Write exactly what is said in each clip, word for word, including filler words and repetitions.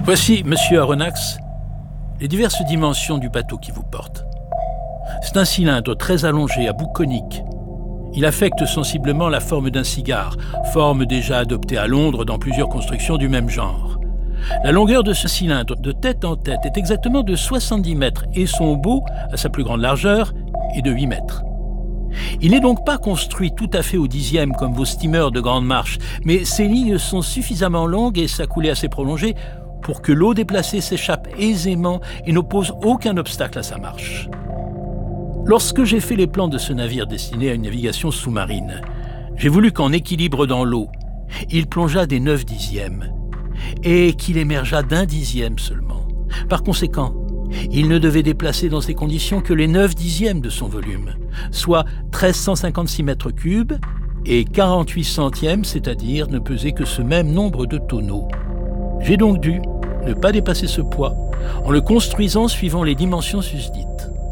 Voici, monsieur Aronnax, les diverses dimensions du bateau qui vous porte. C'est un cylindre très allongé à bout conique. Il affecte sensiblement la forme d'un cigare, forme déjà adoptée à Londres dans plusieurs constructions du même genre. La longueur de ce cylindre, de tête en tête, est exactement de soixante-dix mètres et son haut, à sa plus grande largeur, est de huit mètres. Il n'est donc pas construit tout à fait au dixième comme vos steamers de grande marche, mais ses lignes sont suffisamment longues et sa coulée assez prolongée pour que l'eau déplacée s'échappe aisément et n'oppose aucun obstacle à sa marche. Lorsque j'ai fait les plans de ce navire destiné à une navigation sous-marine, j'ai voulu qu'en équilibre dans l'eau, il plongeât des neuf dixièmes et qu'il émergeât d'un dixième seulement. Par conséquent, il ne devait déplacer dans ces conditions que les neuf dixièmes de son volume, soit mille trois cent cinquante-six mètres cubes et quarante-huit centièmes, c'est-à-dire ne peser que ce même nombre de tonneaux. J'ai donc dû ne pas dépasser ce poids en le construisant suivant les dimensions susdites.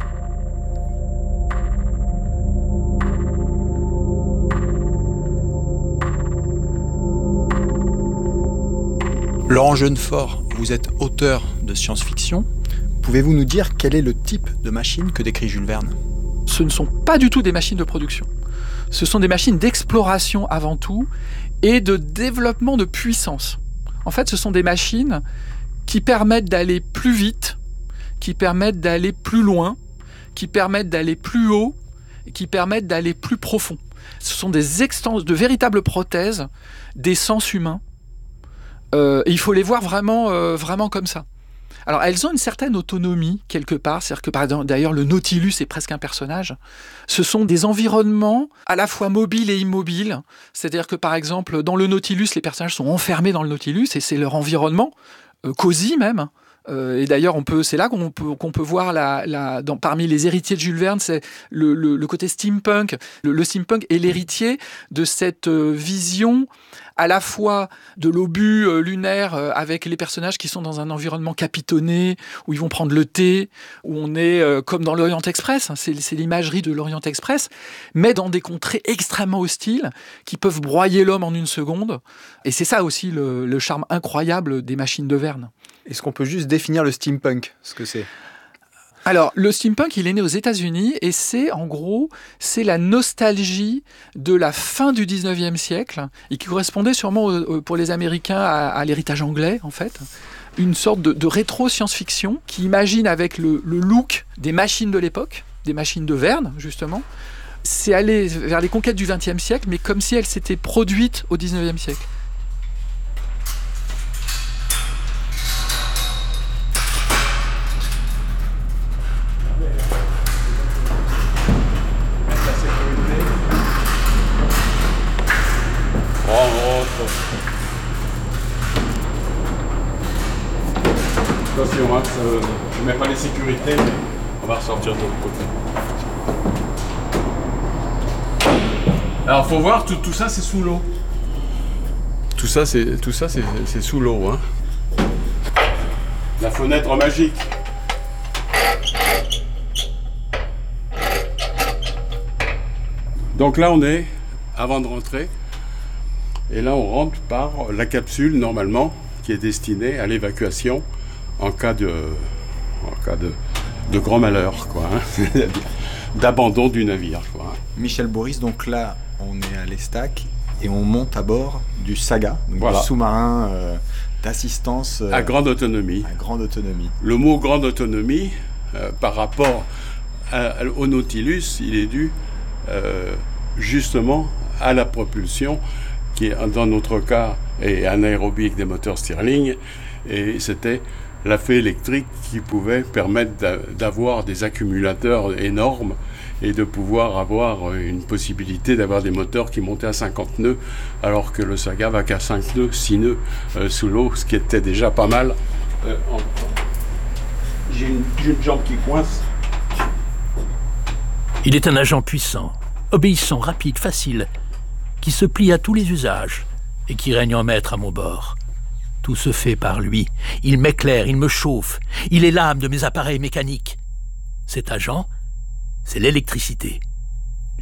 Laurent Jeunefort, vous êtes auteur de science-fiction. Pouvez-vous nous dire quel est le type de machine que décrit Jules Verne ? Ce ne sont pas du tout des machines de production. Ce sont des machines d'exploration avant tout et de développement de puissance. En fait, ce sont des machines qui permettent d'aller plus vite, qui permettent d'aller plus loin, qui permettent d'aller plus haut, et qui permettent d'aller plus profond. Ce sont des extensions, de véritables prothèses des sens humains. Euh, et il faut les voir vraiment, euh, vraiment comme ça. Alors, elles ont une certaine autonomie, quelque part. C'est-à-dire que, par exemple, d'ailleurs, le Nautilus est presque un personnage. Ce sont des environnements à la fois mobiles et immobiles. C'est-à-dire que, par exemple, dans le Nautilus, les personnages sont enfermés dans le Nautilus et c'est leur environnement, euh, cosy même. Euh, et d'ailleurs, on peut, c'est là qu'on peut, qu'on peut voir, la, la, dans, parmi les héritiers de Jules Verne, c'est le, le, le côté steampunk. Le, le steampunk est l'héritier de cette euh, vision à la fois de l'obus euh, lunaire euh, avec les personnages qui sont dans un environnement capitonné, où ils vont prendre le thé, où on est euh, comme dans l'Orient Express, hein, c'est, c'est l'imagerie de l'Orient Express, mais dans des contrées extrêmement hostiles qui peuvent broyer l'homme en une seconde. Et c'est ça aussi le, le charme incroyable des machines de Verne. Est-ce qu'on peut juste définir le steampunk, ce que c'est ? Alors, le steampunk, il est né aux États-Unis et c'est, en gros, c'est la nostalgie de la fin du dix-neuvième siècle et qui correspondait sûrement, euh, pour les Américains, à, à l'héritage anglais, en fait. Une sorte de, de rétro-science-fiction qui imagine avec le, le look des machines de l'époque, des machines de Verne, justement. C'est aller vers les conquêtes du vingtième siècle, mais comme si elles s'étaient produites au dix-neuvième siècle. Attention, hein, je ne mets pas les sécurités, mais on va ressortir de l'autre côté. Alors, faut voir, tout, tout ça, c'est sous l'eau. Tout ça, c'est, tout ça, c'est, c'est sous l'eau. Hein. La fenêtre magique. Donc là, on est avant de rentrer. Et là, on rentre par la capsule, normalement, qui est destinée à l'évacuation en cas de, en cas de, de grand malheur, quoi, hein. D'abandon du navire, quoi. Michel Boris, donc là, on est à l'Estac et on monte à bord du Saga, donc voilà. Du sous-marin euh, d'assistance euh, à grande autonomie. À grande autonomie. Le mot grande autonomie, euh, par rapport à, à, au Nautilus, il est dû euh, justement à la propulsion, qui dans notre cas est anaérobique des moteurs Stirling, et c'était la fée électrique qui pouvait permettre d'avoir des accumulateurs énormes et de pouvoir avoir une possibilité d'avoir des moteurs qui montaient à cinquante nœuds, alors que le Saga va qu'à cinq nœuds, six nœuds euh, sous l'eau, ce qui était déjà pas mal. Euh, en... J'ai une, une jambe qui coince. Il est un agent puissant, obéissant, rapide, facile, qui se plie à tous les usages et qui règne en maître à mon bord. Tout se fait par lui. Il m'éclaire, il me chauffe. Il est l'âme de mes appareils mécaniques. Cet agent, c'est l'électricité. L'électricité ?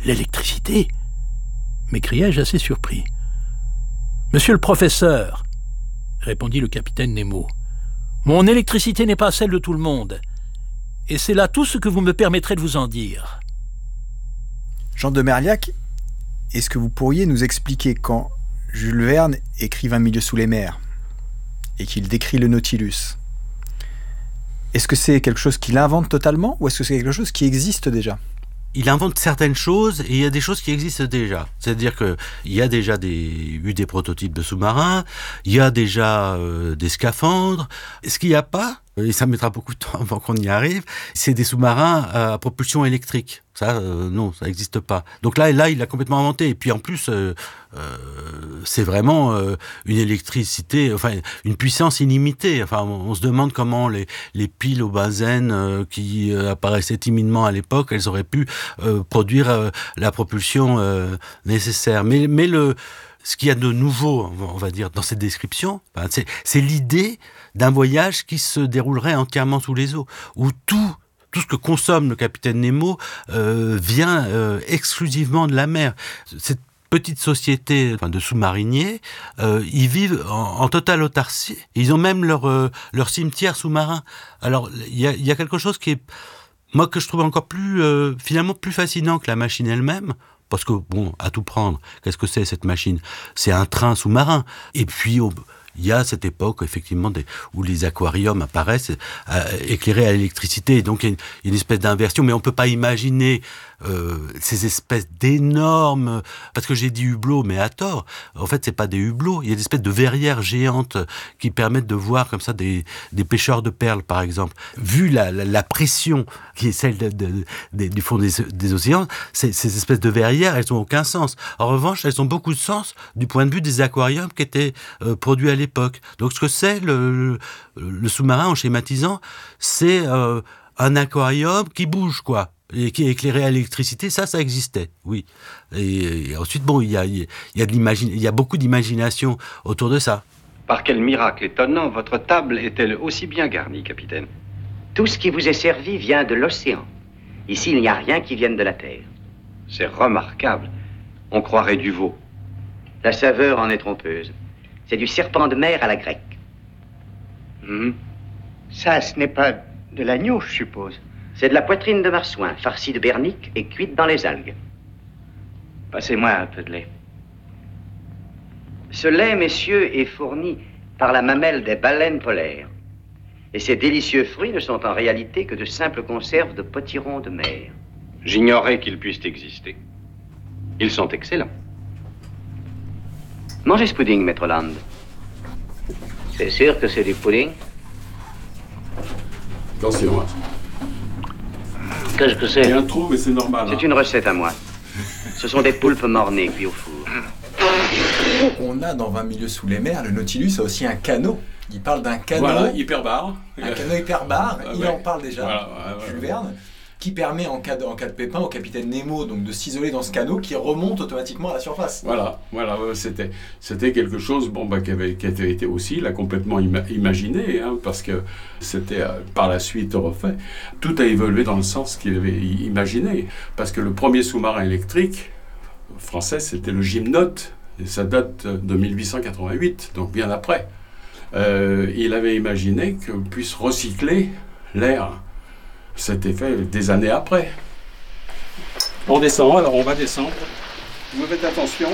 m'écriai-je assez surpris. « Monsieur le professeur, répondit le capitaine Nemo, Mon électricité n'est pas celle de tout le monde. Et c'est là tout ce que vous me permettrez de vous en dire. Jean de Merliac, est-ce que vous pourriez nous expliquer quand Jules Verne écrit vingt milieux sous les mers et qu'il décrit le Nautilus, est-ce que c'est quelque chose qu'il invente totalement ou est-ce que c'est quelque chose qui existe déjà ? Il invente certaines choses et il y a des choses qui existent déjà. C'est-à-dire qu'il y a déjà des, eu des prototypes de sous-marins, il y a déjà euh, des scaphandres. Ce qu'il n'y a pas, et ça mettra beaucoup de temps avant qu'on y arrive, c'est des sous-marins à propulsion électrique. Ça, euh, non, ça n'existe pas. Donc là, là, il a complètement inventé. Et puis en plus, euh, euh, c'est vraiment euh, une électricité, enfin une puissance illimitée. Enfin, on, on se demande comment les, les piles au benzène euh, qui euh, apparaissaient timidement à l'époque, elles auraient pu euh, produire euh, la propulsion euh, nécessaire. Mais, mais le, ce qu'il y a de nouveau, on va dire, dans cette description, ben, c'est, c'est l'idée d'un voyage qui se déroulerait entièrement sous les eaux, où tout Tout ce que consomme le capitaine Nemo euh, vient euh, exclusivement de la mer. Cette petite société enfin, de sous-mariniers, euh, ils vivent en, en totale autarcie. Ils ont même leur, euh, leur cimetière sous-marin. Alors, il y a, y a quelque chose qui est, moi, que je trouve encore plus, euh, finalement, plus fascinant que la machine elle-même. Parce que, bon, à tout prendre, qu'est-ce que c'est cette machine ? C'est un train sous-marin. Et puis, au, il y a cette époque, effectivement, des, où les aquariums apparaissent euh, éclairés à l'électricité. Et donc, il y a une, une espèce d'inversion. Mais on ne peut pas imaginer euh, ces espèces d'énormes... Parce que j'ai dit hublots, mais à tort. En fait, ce n'est pas des hublots. Il y a des espèces de verrières géantes qui permettent de voir comme ça des, des pêcheurs de perles, par exemple. Vu la, la, la pression qui est celle de, de, de, du fond des, des océans, ces, ces espèces de verrières, elles n'ont aucun sens. En revanche, elles ont beaucoup de sens du point de vue des aquariums qui étaient euh, produits à l'époque. Donc, ce que c'est le, le, le sous-marin, en schématisant, c'est euh, un aquarium qui bouge, quoi, et qui est éclairé à l'électricité. Ça, ça existait, oui. Et, et ensuite, bon, il y a, il y a de l'imagine, il y a beaucoup d'imagination autour de ça. Par quel miracle étonnant, votre table est-elle aussi bien garnie, capitaine ? Tout ce qui vous est servi vient de l'océan. Ici, il n'y a rien qui vienne de la terre. C'est remarquable. On croirait du veau. La saveur en est trompeuse. C'est du serpent de mer à la grecque. Mmh. Ça, ce n'est pas de l'agneau, je suppose. C'est de la poitrine de marsouin, farcie de bernique et cuite dans les algues. Passez-moi un peu de lait. Ce lait, messieurs, est fourni par la mamelle des baleines polaires. Et ces délicieux fruits ne sont en réalité que de simples conserves de potirons de mer. J'ignorais qu'ils puissent exister. Ils sont excellents. Mangez ce pudding, maître Land. C'est sûr que c'est du pudding? Attention, hein. Qu'est-ce que c'est? Il y a un trou, mais c'est normal. C'est hein. une recette à moi. Ce sont des poulpes mornées cuits au four. On a dans vingt milieux sous les mers, le Nautilus a aussi un canot. Il parle d'un canot. Voilà, hyperbare. Un canot hyperbare, Ah, il ouais. en parle déjà, Voilà, ouais, ouais, Jules ouais. Verne, qui permet en cas, de, en cas de pépin au capitaine Nemo donc de s'isoler dans ce canot qui remonte automatiquement à la surface. Voilà, voilà, ouais, c'était, c'était quelque chose bon, bah, qui, avait, qui avait été aussi là, complètement ima- imaginé, hein, parce que c'était euh, par la suite refait. Tout a évolué dans le sens qu'il avait i- imaginé, parce que le premier sous-marin électrique français, c'était le Gymnote, et ça date de mille huit cent quatre-vingt-huit, donc bien après. Euh, il avait imaginé qu'on puisse recycler l'air. C'était fait des années après. On descend, alors on va descendre. Vous faites attention.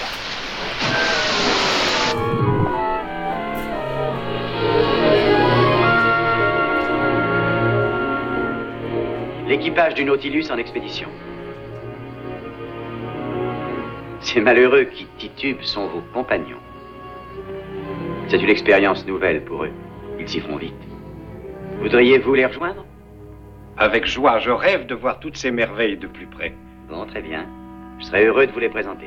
L'équipage du Nautilus en expédition. Ces malheureux qui titubent sont vos compagnons. C'est une expérience nouvelle pour eux. Ils s'y feront vite. Voudriez-vous les rejoindre? Avec joie, je rêve de voir toutes ces merveilles de plus près. Bon, très bien. Je serai heureux de vous les présenter.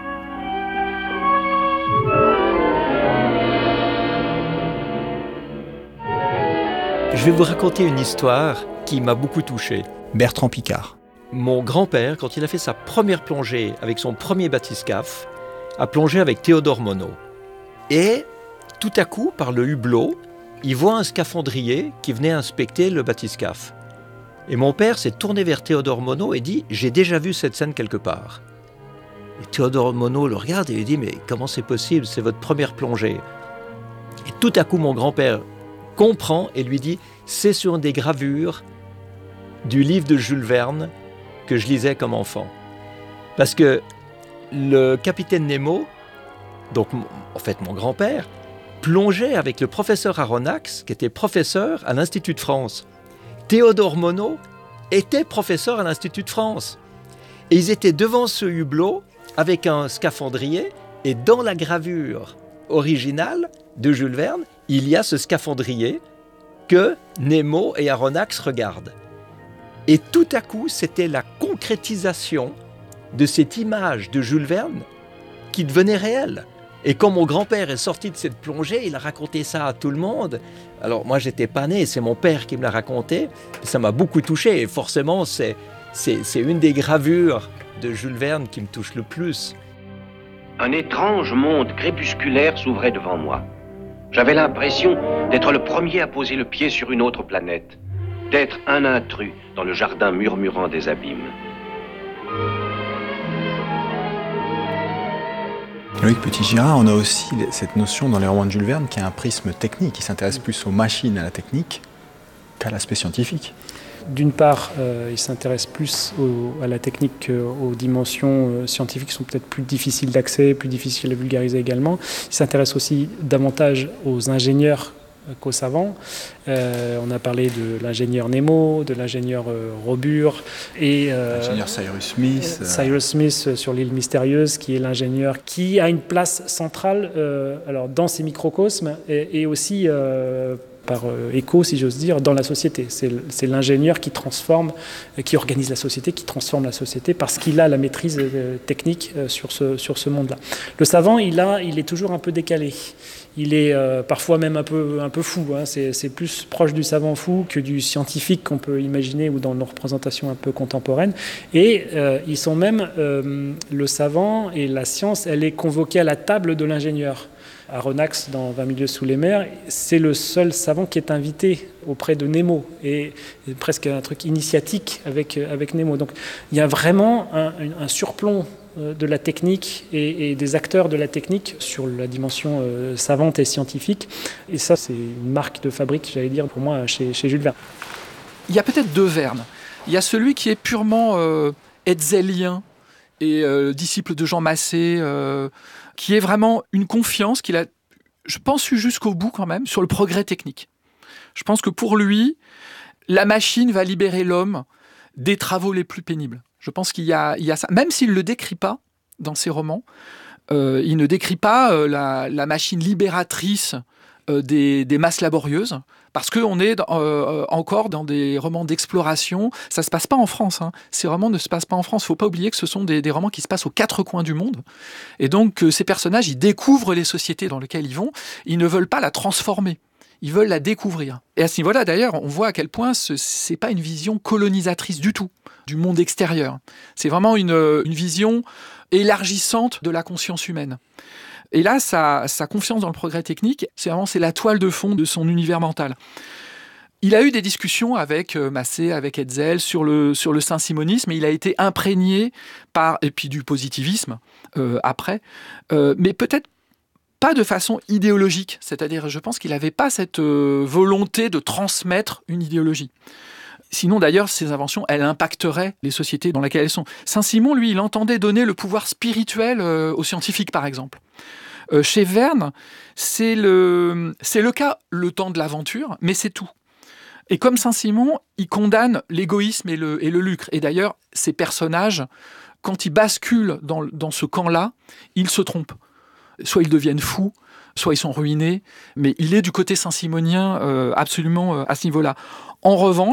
Je vais vous raconter une histoire qui m'a beaucoup touché. Bertrand Piccard. Mon grand-père, quand il a fait sa première plongée avec son premier bathyscaphe, a plongé avec Théodore Monod. Et tout à coup, par le hublot, il voit un scaphandrier qui venait inspecter le bathyscaphe. Et mon père s'est tourné vers Théodore Monod et dit « J'ai déjà vu cette scène quelque part ». Et Théodore Monod le regarde et lui dit « Mais comment c'est possible? C'est votre première plongée ». Et tout à coup, mon grand-père comprend et lui dit « C'est sur des gravures du livre de Jules Verne que je lisais comme enfant. » Parce que le capitaine Nemo, donc en fait mon grand-père, plongeait avec le professeur Aronnax, qui était professeur à l'Institut de France. Théodore Monod était professeur à l'Institut de France. Et ils étaient devant ce hublot avec un scaphandrier, et dans la gravure originale de Jules Verne, il y a ce scaphandrier que Nemo et Aronnax regardent. Et tout à coup, c'était la concrétisation de cette image de Jules Verne qui devenait réelle. Et quand mon grand-père est sorti de cette plongée, il a raconté ça à tout le monde. Alors moi, j'étais pas né, c'est mon père qui me l'a raconté. Ça m'a beaucoup touché et forcément, c'est, c'est, c'est une des gravures de Jules Verne qui me touche le plus. Un étrange monde crépusculaire s'ouvrait devant moi. J'avais l'impression d'être le premier à poser le pied sur une autre planète, d'être un intrus dans le jardin murmurant des abîmes. Loïc Petit-Girard, on a aussi cette notion dans les romans de Jules Verne qui a un prisme technique, qui s'intéresse plus aux machines, à la technique, qu'à l'aspect scientifique. D'une part, euh, il s'intéresse plus au, à la technique qu'aux dimensions euh, scientifiques qui sont peut-être plus difficiles d'accès, plus difficiles à vulgariser également. Il s'intéresse aussi davantage aux ingénieurs euh, qu'aux savants. Euh, on a parlé de l'ingénieur Nemo, de l'ingénieur euh, Robur et euh, l'ingénieur Cyrus Smith. Euh, Cyrus Smith euh, sur l'île mystérieuse, qui est l'ingénieur qui a une place centrale euh, alors dans ces microcosmes et, et aussi euh, par écho, si j'ose dire, dans la société. C'est, c'est l'ingénieur qui transforme, qui organise la société, qui transforme la société parce qu'il a la maîtrise technique sur ce, sur ce monde-là. Le savant, il, a, il est toujours un peu décalé. Il est euh, parfois même un peu, un peu fou. Hein. C'est, c'est plus proche du savant fou que du scientifique qu'on peut imaginer ou dans nos représentations un peu contemporaines. Et euh, ils sont même, euh, le savant et la science, elle est convoquée à la table de l'ingénieur. Aronnax, dans vingt milieux sous les mers, c'est le seul savant qui est invité auprès de Nemo, et, et presque un truc initiatique avec, avec Nemo. Donc il y a vraiment un, un surplomb de la technique et, et des acteurs de la technique sur la dimension euh, savante et scientifique. Et ça, c'est une marque de fabrique, j'allais dire, pour moi, chez, chez Jules Verne. Il y a peut-être deux Verne. Il y a celui qui est purement euh, hetzelien et euh, disciple de Jean Massé, euh, qui est vraiment une confiance qu'il a, je pense, eu jusqu'au bout quand même, sur le progrès technique. Je pense que pour lui, la machine va libérer l'homme des travaux les plus pénibles. Je pense qu'il y a, il y a ça. Même s'il ne le décrit pas dans ses romans, euh, il ne décrit pas euh, la, la machine libératrice euh, des, des masses laborieuses, parce qu'on est dans, euh, encore dans des romans d'exploration. Ça ne se passe pas en France. Hein. Ces romans ne se passent pas en France. Il ne faut pas oublier que ce sont des, des romans qui se passent aux quatre coins du monde. Et donc, euh, ces personnages, ils découvrent les sociétés dans lesquelles ils vont. Ils ne veulent pas la transformer. Ils veulent la découvrir. Et à ce niveau-là, d'ailleurs, on voit à quel point ce n'est pas une vision colonisatrice du tout, du monde extérieur. C'est vraiment une, une vision élargissante de la conscience humaine. Et là, sa, sa confiance dans le progrès technique, c'est vraiment c'est la toile de fond de son univers mental. Il a eu des discussions avec Massé, avec Hetzel sur le, sur le saint-simonisme, et il a été imprégné par, et puis du positivisme euh, après, euh, mais peut-être pas de façon idéologique, c'est-à-dire je pense qu'il n'avait pas cette euh, volonté de transmettre une idéologie. Sinon, d'ailleurs, ces inventions, elles impacteraient les sociétés dans lesquelles elles sont. Saint-Simon, lui, il entendait donner le pouvoir spirituel euh, aux scientifiques, par exemple. Euh, chez Verne, c'est le, c'est le cas, le temps de l'aventure, mais c'est tout. Et comme Saint-Simon, il condamne l'égoïsme et le, et le lucre. Et d'ailleurs, ces personnages, quand ils basculent dans, dans ce camp-là, ils se trompent. Soit ils deviennent fous, soit ils sont ruinés, mais il est du côté saint-simonien euh, absolument euh, à ce niveau-là. En revanche,